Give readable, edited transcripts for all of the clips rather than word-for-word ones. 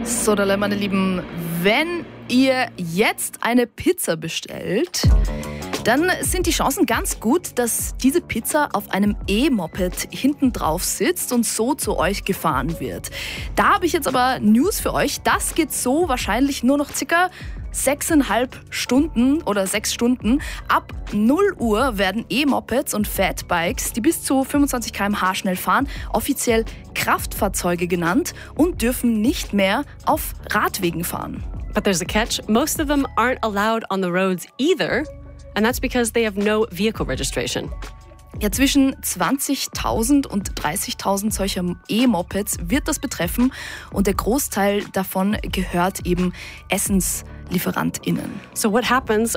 So, Dale, meine Lieben, wenn ihr jetzt eine Pizza bestellt, dann sind die Chancen ganz gut, dass diese Pizza auf einem E-Moped hinten drauf sitzt und so zu euch gefahren wird. Da habe ich jetzt aber News für euch. Das geht so wahrscheinlich nur noch circa 6,5 Stunden oder 6 Stunden. Ab 0 Uhr werden E-Mopeds und Fatbikes, die bis zu 25 km/h schnell fahren, offiziell Kraftfahrzeuge genannt und dürfen nicht mehr auf Radwegen fahren. But there's a catch. Most of them aren't allowed on the roads either. And that's because they have no vehicle registration. Ja, zwischen 20.000 und 30.000 solcher E-Mopeds wird das betreffen und der Großteil davon gehört eben EssenslieferantInnen. So what happens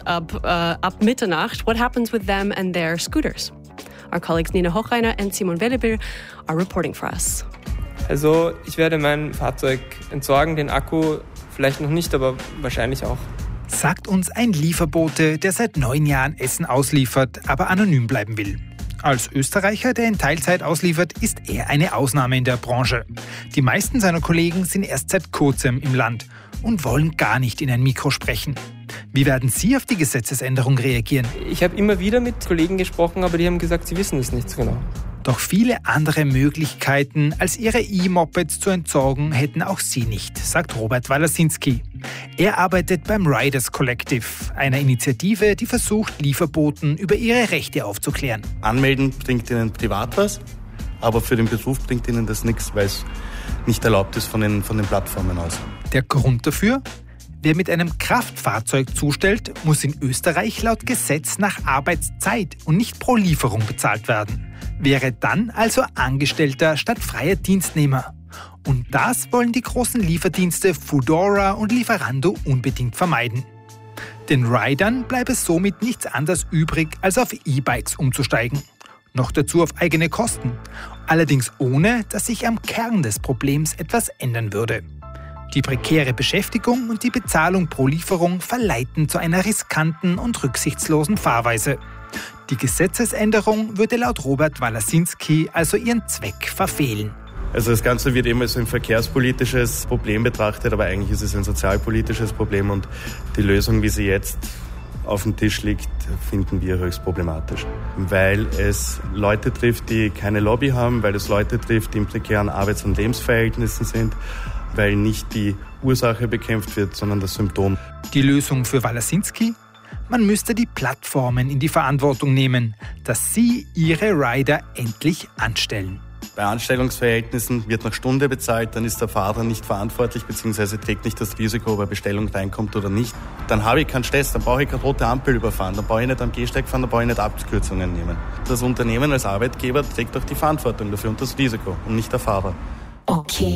ab Mitternacht? What happens with them and their scooters? Our colleagues Nina Hochreiner and Simon Wellebill are reporting for us. Also ich werde mein Fahrzeug entsorgen, den Akku vielleicht noch nicht, aber wahrscheinlich auch. Sagt uns ein Lieferbote, der seit 9 Jahren Essen ausliefert, aber anonym bleiben will. Als Österreicher, der in Teilzeit ausliefert, ist er eine Ausnahme in der Branche. Die meisten seiner Kollegen sind erst seit kurzem im Land und wollen gar nicht in ein Mikro sprechen. Wie werden Sie auf die Gesetzesänderung reagieren? Ich habe immer wieder mit Kollegen gesprochen, aber die haben gesagt, sie wissen es nicht so genau. Doch viele andere Möglichkeiten, als ihre E-Mopeds zu entsorgen, hätten auch sie nicht, sagt Robert Walasinski. Er arbeitet beim Riders Collective, einer Initiative, die versucht, Lieferboten über ihre Rechte aufzuklären. Anmelden bringt ihnen privat was, aber für den Beruf bringt ihnen das nichts, weil es nicht erlaubt ist von den Plattformen aus. Der Grund dafür? Wer mit einem Kraftfahrzeug zustellt, muss in Österreich laut Gesetz nach Arbeitszeit und nicht pro Lieferung bezahlt werden. Wäre dann also Angestellter statt freier Dienstnehmer. Und das wollen die großen Lieferdienste Foodora und Lieferando unbedingt vermeiden. Den Ridern bleibe somit nichts anderes übrig, als auf E-Bikes umzusteigen. Noch dazu auf eigene Kosten. Allerdings ohne, dass sich am Kern des Problems etwas ändern würde. Die prekäre Beschäftigung und die Bezahlung pro Lieferung verleiten zu einer riskanten und rücksichtslosen Fahrweise. Die Gesetzesänderung würde laut Robert Walasinski also ihren Zweck verfehlen. Also das Ganze wird immer als ein verkehrspolitisches Problem betrachtet, aber eigentlich ist es ein sozialpolitisches Problem und die Lösung, wie sie jetzt auf dem Tisch liegt, finden wir höchst problematisch. Weil es Leute trifft, die keine Lobby haben, weil es Leute trifft, die in prekären Arbeits- und Lebensverhältnissen sind, weil nicht die Ursache bekämpft wird, sondern das Symptom. Die Lösung für Walasinski? Man müsste die Plattformen in die Verantwortung nehmen, dass sie ihre Rider endlich anstellen. Bei Anstellungsverhältnissen wird nach Stunde bezahlt, dann ist der Fahrer nicht verantwortlich bzw. trägt nicht das Risiko, ob eine Bestellung reinkommt oder nicht. Dann habe ich keinen Stress, dann brauche ich keine rote Ampel überfahren, dann brauche ich nicht am Gehsteig fahren, dann brauche ich nicht Abkürzungen nehmen. Das Unternehmen als Arbeitgeber trägt doch die Verantwortung dafür und das Risiko und nicht der Fahrer. Okay.